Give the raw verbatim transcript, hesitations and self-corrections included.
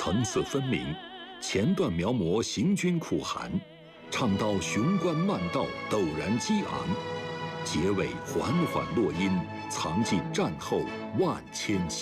层次分明，前段描摹行军苦寒，唱到雄关漫道陡然激昂，结尾缓缓落音，藏进战后万千